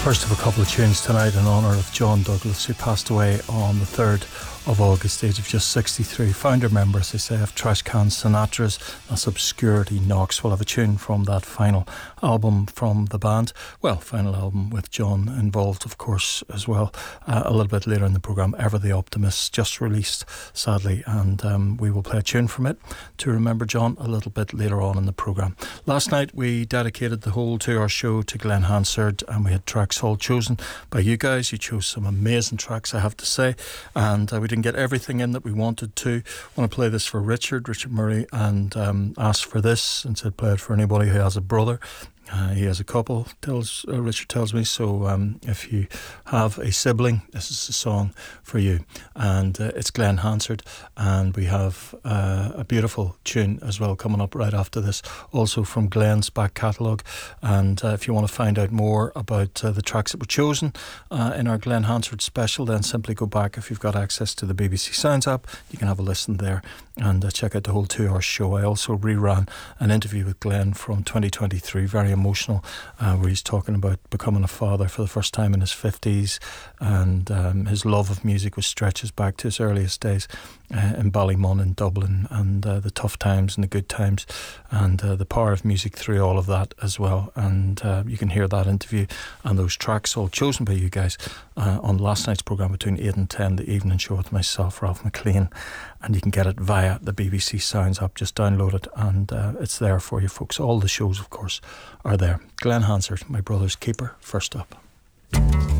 First of a couple of tunes tonight in honour of John Douglas, who passed away on the 3rd of August, age of just 63. Founder member, as they say, of Trash Can Sinatras. That's Obscurity Knocks. We'll have a tune from that final album from the band. Well, final album with John involved, of course, as well. A little bit later in the programme, Ever the Optimist, just released, sadly, and we will play a tune from it to remember John a little bit later on in the programme. Last night, we dedicated the whole 2-hour show to Glen Hansard, and we had tracks all chosen by you guys. You chose some amazing tracks, I have to say, and we didn't get everything in that we wanted to. I want to play this for Richard Murray, and asked for this and said play it for anybody who has a brother. He has a couple, Richard tells me, so if you have a sibling, this is a song for you. And it's Glen Hansard, and we have a beautiful tune as well coming up right after this, also from Glen's back catalogue. And if you want to find out more about the tracks that were chosen in our Glen Hansard special, then simply go back. If you've got access to the BBC Sounds app, you can have a listen there and check out the whole 2-hour show. I also reran an interview with Glen from 2023, very emotional, where he's talking about becoming a father for the first time in his 50s, and his love of music, which stretches back to his earliest days in Ballymun in Dublin, and the tough times and the good times, and the power of music through all of that as well. And you can hear that interview and those tracks all chosen by you guys on last night's programme between 8 and 10, the evening show with myself, Ralph McLean. And you can get it via the BBC Sounds app. Just download it, and it's there for you folks. All the shows, of course, are there. Glen Hansard, My Brother's Keeper, first up.